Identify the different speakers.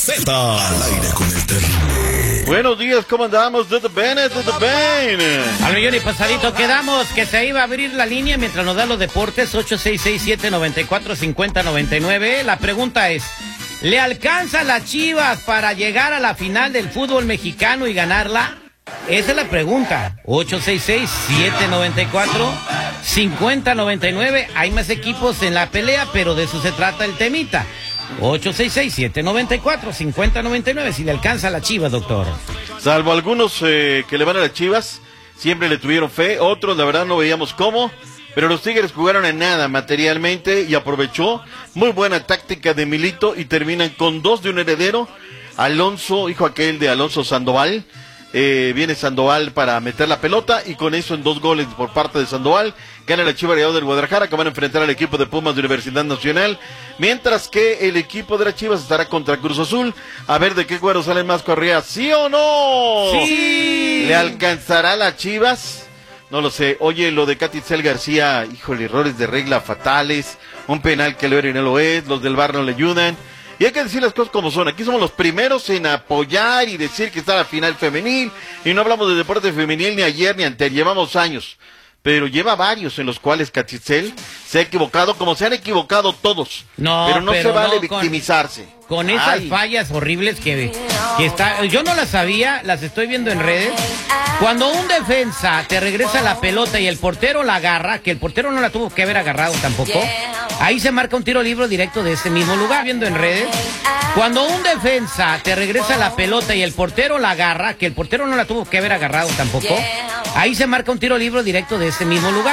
Speaker 1: Z. Al aire con el terrible.
Speaker 2: Buenos días, ¿cómo andamos? Desde Bennett, desde Bane.
Speaker 3: Al millón y pasadito quedamos que se iba a abrir la línea mientras nos da los deportes. 8667-945099. La pregunta es, ¿le alcanza las Chivas para llegar a la final del fútbol mexicano y ganarla? Esa es la pregunta. 866-794-5099. Hay más equipos en la pelea, pero de eso se trata el temita. 866-794-5099. Si le alcanza a la Chivas, doctor.
Speaker 2: Salvo algunos que le van a las Chivas, siempre le tuvieron fe. Otros, la verdad, no veíamos cómo. Pero los Tigres jugaron en nada materialmente y aprovechó. Muy buena táctica de Milito y terminan con 2 de un heredero. Alonso, hijo aquel de Alonso Sandoval. Viene Sandoval para meter la pelota y con eso en 2 goles por parte de Sandoval gana la Chivas Rayados del Guadalajara, que van a enfrentar al equipo de Pumas de Universidad Nacional, mientras que el equipo de las Chivas estará contra Cruz Azul. A ver de qué cuero salen más correas, ¿sí o no?
Speaker 3: ¡Sí!
Speaker 2: ¿Le alcanzará a las Chivas? No lo sé. Oye, lo de Catitzel García, híjole, errores de regla fatales, un penal que lo era y no lo es, los del VAR no le ayudan. Y hay que decir las cosas como son. Aquí somos los primeros en apoyar y decir que está la final femenil. Y no hablamos de deporte femenil ni ayer ni antes. Llevamos años. Pero lleva varios en los cuales Catitzel se ha equivocado, como se han equivocado todos.
Speaker 3: No,
Speaker 2: pero no se vale
Speaker 3: no,
Speaker 2: victimizarse.
Speaker 3: Con esas fallas horribles que está, yo no las sabía, las estoy viendo en redes. Cuando un defensa te regresa la pelota y el portero la agarra, que el portero no la tuvo que haber agarrado tampoco, ahí se marca un tiro libre directo de ese mismo lugar, viendo en redes. Cuando un defensa te regresa la pelota y el portero la agarra, que el portero no la tuvo que haber agarrado tampoco, ahí se marca un tiro libre directo de ese mismo lugar.